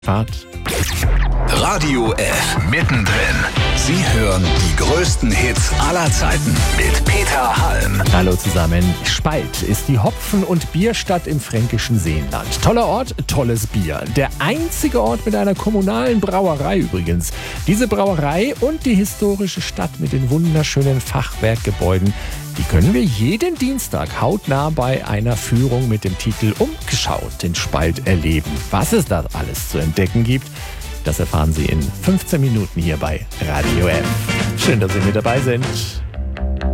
Fahrt. Radio F. Mittendrin. Sie hören die größten Hits aller Zeiten mit Peter Halm. Hallo zusammen. Spalt ist die Hopfen- und Bierstadt im fränkischen Seenland. Toller Ort, tolles Bier. Der einzige Ort mit einer kommunalen Brauerei übrigens. Diese Brauerei und die historische Stadt mit den wunderschönen Fachwerkgebäuden, die können wir jeden Dienstag hautnah bei einer Führung mit dem Titel Umgeschaut in Spalt erleben. Was es da alles zu entdecken gibt, das erfahren Sie in 15 Minuten hier bei Radio F. Schön, dass Sie mit dabei sind.